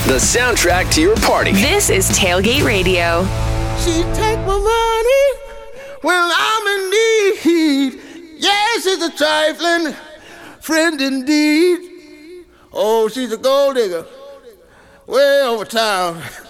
the soundtrack to your party. This is Tailgate Radio. She take my money when I'm in need. Yes, she's a trifling friend indeed. Oh, she's a gold digger way over town.